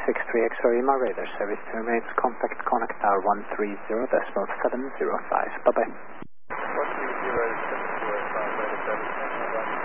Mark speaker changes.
Speaker 1: 63 X-ray, my radar service terminates contact connect tower 130.705. Bye-bye.
Speaker 2: 130.705, radar service.